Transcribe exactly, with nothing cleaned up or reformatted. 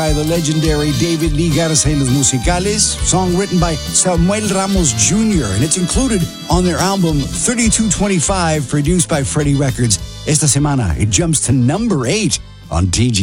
by the legendary David Lee Garza y los Musicales, song written by Samuel Ramos Junior, and it's included on their album thirty-two twenty-five, produced by Freddie Records. Esta semana, it jumps to number eight on T G.